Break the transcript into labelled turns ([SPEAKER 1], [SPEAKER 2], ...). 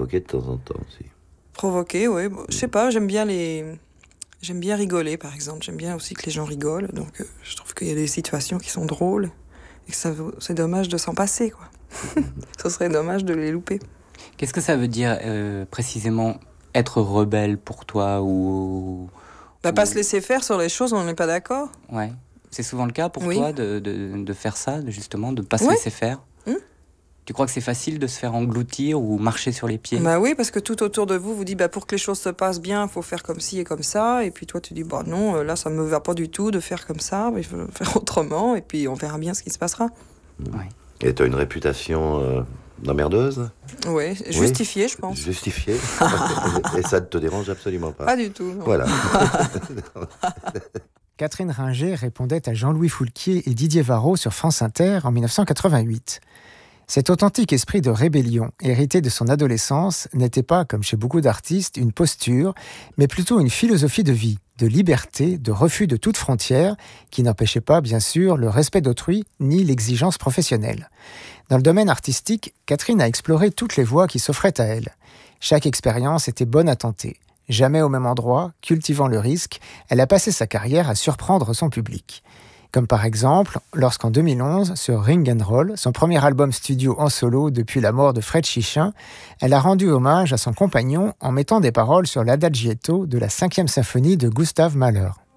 [SPEAKER 1] provoquer de temps en temps aussi.
[SPEAKER 2] Provoquer, oui. Je sais pas, j'aime bien rigoler, par exemple. J'aime bien aussi que les gens rigolent. Donc, je trouve qu'il y a des situations qui sont drôles et que c'est dommage de s'en passer, quoi. Ce serait dommage de les louper.
[SPEAKER 3] Qu'est-ce que ça veut dire précisément être rebelle pour toi ou...
[SPEAKER 2] Pas se laisser faire sur les choses, on n'est pas d'accord.
[SPEAKER 3] Ouais. C'est souvent le cas pour toi de faire ça, justement, de ne pas se laisser faire. Tu crois que c'est facile de se faire engloutir ou marcher sur les pieds?
[SPEAKER 2] Bah oui, parce que tout autour de vous dit pour que les choses se passent bien, il faut faire comme ci et comme ça. Et puis toi, tu dis non, là, ça me va pas du tout de faire comme ça, il faut faire autrement. Et puis on verra bien ce qui se passera.
[SPEAKER 3] Ouais.
[SPEAKER 1] Et tu as une réputation d'emmerdeuse?
[SPEAKER 2] Oui, justifiée, je pense.
[SPEAKER 1] Justifiée. Et ça ne te dérange absolument pas?
[SPEAKER 2] Pas du tout. Non.
[SPEAKER 1] Voilà.
[SPEAKER 4] Catherine Ringer répondait à Jean-Louis Foulquier et Didier Varro sur France Inter en 1988. Cet authentique esprit de rébellion, hérité de son adolescence, n'était pas, comme chez beaucoup d'artistes, une posture, mais plutôt une philosophie de vie, de liberté, de refus de toute frontière, qui n'empêchait pas, bien sûr, le respect d'autrui ni l'exigence professionnelle. Dans le domaine artistique, Catherine a exploré toutes les voies qui s'offraient à elle. Chaque expérience était bonne à tenter. Jamais au même endroit, cultivant le risque, elle a passé sa carrière à surprendre son public. Comme par exemple, lorsqu'en 2011, sur Ring and Roll, son premier album studio en solo depuis la mort de Fred Chichin, elle a rendu hommage à son compagnon en mettant des paroles sur l'adagietto de la 5e symphonie de Gustav Mahler.